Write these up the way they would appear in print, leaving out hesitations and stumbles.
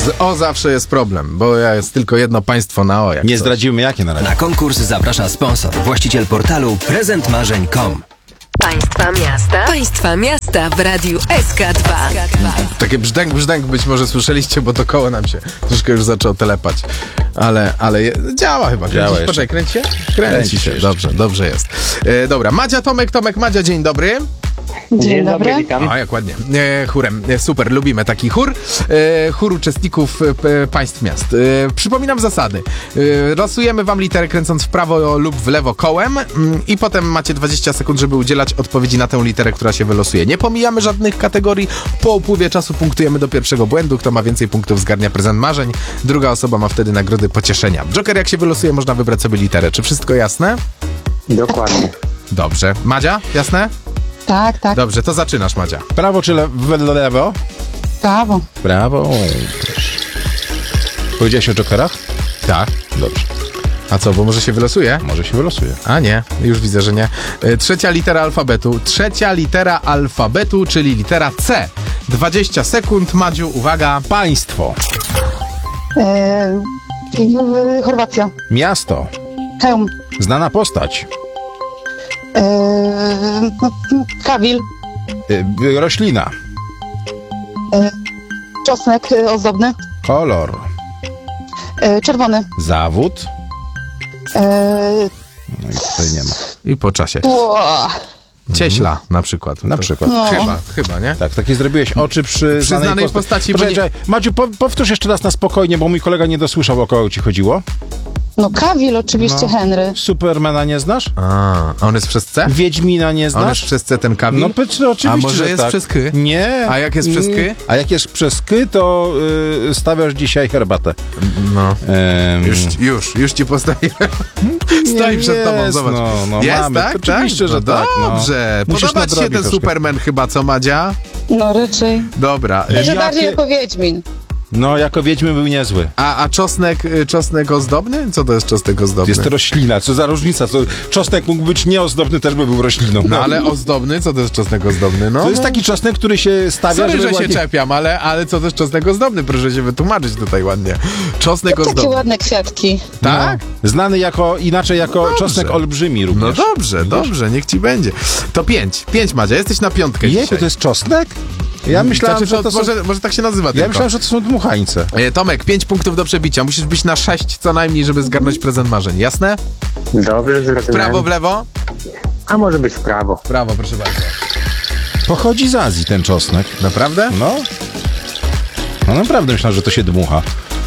O zawsze jest problem, bo jest tylko jedno państwo na O. Nie zdradzimy jakie na razie. Na konkurs zaprasza sponsor, właściciel portalu prezentmarzeń.com. Państwa miasta w radiu SK2. Takie brzdęk być może słyszeliście, bo to koło nam się troszkę już zaczęło telepać. Ale działa chyba. Poczekaj, kręci się? Kręci się. Dobrze jest. Dobra, Madzia, Tomek, Madzia, dzień dobry. Dzień dobry, witam. O, jak ładnie. Chórem. Super, lubimy taki chór. Chór uczestników państw miast. Przypominam zasady. Losujemy wam literę kręcąc w prawo lub w lewo kołem i potem macie 20 sekund, żeby udzielać odpowiedzi na tę literę, która się wylosuje. Nie pomijamy żadnych kategorii. Po upływie czasu punktujemy do pierwszego błędu. Kto ma więcej punktów, zgarnia prezent marzeń. Druga osoba ma wtedy nagrody pocieszenia. Joker, jak się wylosuje, można wybrać sobie literę. Czy wszystko jasne? Dokładnie. Dobrze. Madzia, jasne? Tak. Dobrze, to zaczynasz, Madzia. Prawo czy lewo? Prawo. Prawo. Powiedziałeś o jokerach? Tak. Dobrze. A co, bo może się wylosuje? Może się wylosuje. A nie, już widzę, że nie. Trzecia litera alfabetu, czyli litera C. 20 sekund, Madziu, uwaga. Państwo. Chorwacja. Miasto. Chełm. Znana postać. Kawil. Roślina. Czosnek ozdobny. Kolor. Czerwony. Zawód. No i tutaj nie ma. I po czasie. Cieśla na przykład. Na przykład. No. Chyba, nie? Tak, takie zrobiłeś oczy przy znanej postaci. Poczekaj, Madziu, powtórz jeszcze raz na spokojnie, bo mój kolega nie dosłyszał, o kogo ci chodziło. No Kawil oczywiście, Henry. Supermana nie znasz? A on jest przez C? Wiedźmina nie znasz? On jest przez C ten Kawil? No oczywiście, A może że jest tak. przez K? Nie. A jak jest przez K? A jak jest przez K, to stawiasz dzisiaj herbatę. No. Już ci postawiłem. Stoi przed tobą, zobacz. No, jest, mamy. tak? Oczywiście, że tak. Dobrze. Musisz Podoba ci się ten nadrobić troszkę. Superman chyba, co, Madzia? No raczej. Dobra. Może bardziej jako Wiedźmin. No, jako Wiedźmy był niezły. A czosnek ozdobny? Co to jest czosnek ozdobny? Jest to roślina, co za różnica. Czosnek mógł być nieozdobny, też by był rośliną. No ale ozdobny? Co to jest czosnek ozdobny? No, to jest taki czosnek, który się stawia, sorry, żeby że się ładnie... czepiam, ale co to jest czosnek ozdobny? Proszę się wytłumaczyć tutaj ładnie. Czosnek Takie ozdobny. ładne kwiatki. Tak? No. Znany inaczej jako dobrze. czosnek olbrzymi również. No dobrze, niech ci będzie. To 5, Madzia, jesteś na 5 dzisiaj. Jejku, to jest czosnek? Ja myślałem, że to są... Może tak się nazywa Ja tylko. myślałem, że to są dmuchańce. Tomek, 5 punktów do przebicia. Musisz być na 6 co najmniej, żeby zgarnąć prezent marzeń. Jasne? Dobrze, W zrozumiałem. prawo, w lewo? A może być w prawo. W prawo, proszę bardzo. Pochodzi z Azji ten czosnek. Naprawdę? No naprawdę myślałem, że to się dmucha.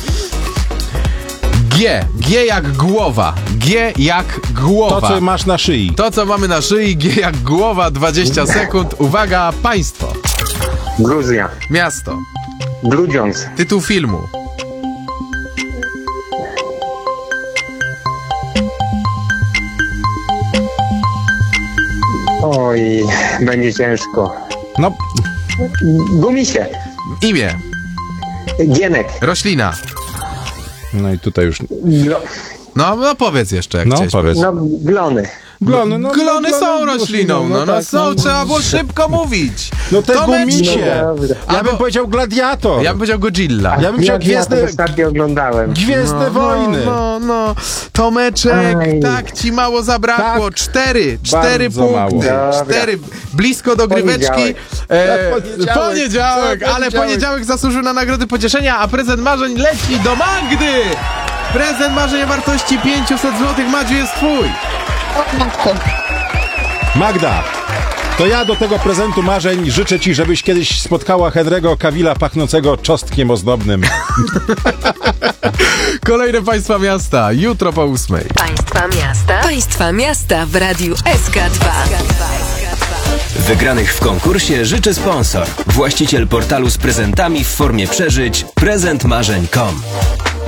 G jak głowa. G jak głowa. To, co masz na szyi. To, co mamy na szyi, G jak głowa, 20 sekund. Uwaga, państwo. Gruzja. Miasto. Grudziądz. Tytuł filmu. Oj, będzie ciężko. No, Gumisie. Imię. Gienek. Roślina. no i tutaj już... No powiedz jeszcze, jak No, chciałeś. powiedz. No, glony. Glony są rośliną, tak, trzeba było szybko mówić. No te Tomeczku. gumisie. No, Ja bym powiedział gladiator. Ja bym powiedział Godzilla. Ja bym powiedział Ja to ostatnio oglądałem. Gwiezdne wojny. No. Tomeczek, Aj. tak ci mało zabrakło. Tak. 4 Bardzo mało. punkty. Dobra. 4. Blisko do gryweczki. Poniedziałek. Ale poniedziałek zasłużył na nagrody pocieszenia, a prezent marzeń leci do Magdy. Prezent marzeń o wartości 500 zł. Madziu, jest twój. O matko. Magda, to ja do tego prezentu marzeń życzę ci, żebyś kiedyś spotkała Henry'ego Cavilla pachnącego czosnkiem ozdobnym. Kolejne państwa miasta. Jutro po 8. Państwa miasta w radiu SK2. Wygranych w konkursie życzy sponsor, właściciel portalu z prezentami w formie przeżyć prezentmarzeń.com.